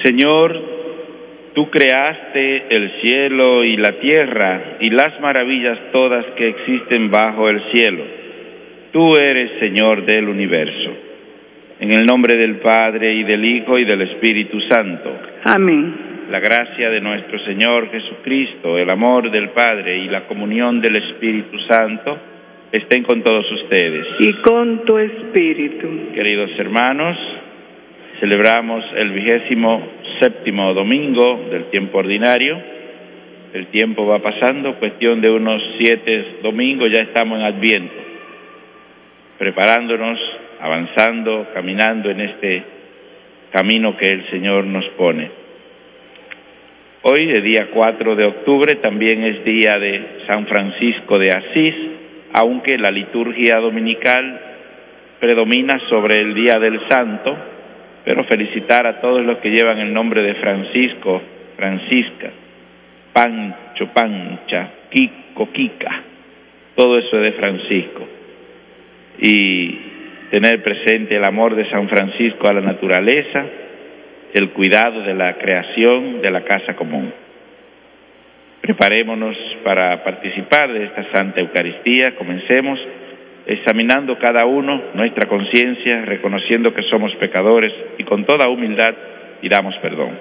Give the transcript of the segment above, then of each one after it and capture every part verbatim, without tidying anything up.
Señor, tú creaste el cielo y la tierra y las maravillas todas que existen bajo el cielo. Tú eres Señor del universo. En el nombre del Padre, y del Hijo, y del Espíritu Santo. Amén. La gracia de nuestro Señor Jesucristo, el amor del Padre y la comunión del Espíritu Santo estén con todos ustedes. Y con tu espíritu. Queridos hermanos, celebramos el vigésimo séptimo domingo del tiempo ordinario. El tiempo va pasando, cuestión de unos siete domingos, ya estamos en Adviento, preparándonos, avanzando, caminando en este camino que el Señor nos pone. Hoy, el día cuatro de octubre, también es día de San Francisco de Asís, aunque la liturgia dominical predomina sobre el día del santo, pero felicitar a todos los que llevan el nombre de Francisco, Francisca, Pancho, Pancha, Kiko, Kika, todo eso es de Francisco. Y tener presente el amor de San Francisco a la naturaleza, el cuidado de la creación de la casa común. Preparémonos para participar de esta Santa Eucaristía. Comencemos examinando cada uno nuestra conciencia, reconociendo que somos pecadores y con toda humildad pidamos perdón.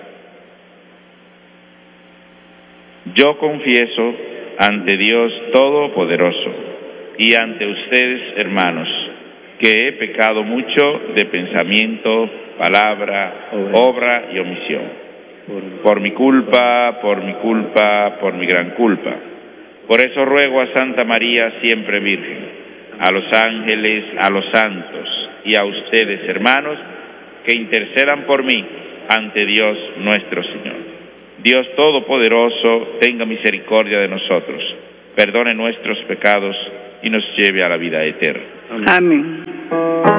Yo confieso ante Dios Todopoderoso y ante ustedes, hermanos, que he pecado mucho de pensamiento, palabra, obra y omisión. Por mi culpa, por mi culpa, por mi gran culpa. Por eso ruego a Santa María, siempre Virgen, a los ángeles, a los santos y a ustedes, hermanos, que intercedan por mí ante Dios nuestro Señor. Dios Todopoderoso, tenga misericordia de nosotros, perdone nuestros pecados y nos lleve a la vida eterna. Amén.